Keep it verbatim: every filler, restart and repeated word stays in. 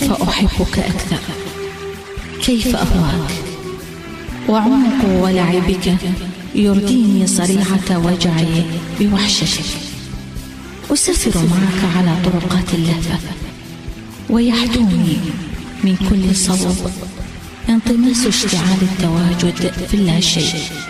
كيف أحبك أكثر، كيف أهواك، وعمق ولعبك يرديني صريعة وجعي بوحشتك. أسافر معك على طرقات اللهفة، ويحدوني من كل صوب انطماس اشتعال التواجد في اللاشيء.